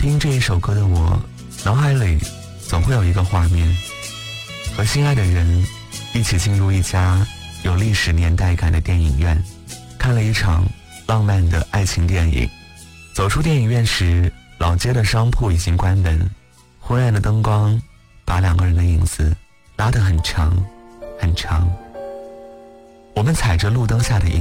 听这一首歌的我，脑海里总会有一个画面，和心爱的人一起进入一家有历史年代感的电影院，看了一场浪漫的爱情电影。走出电影院时，老街的商铺已经关门，昏暗的灯光把两个人的影子拉得很长很长。我们踩着路灯下的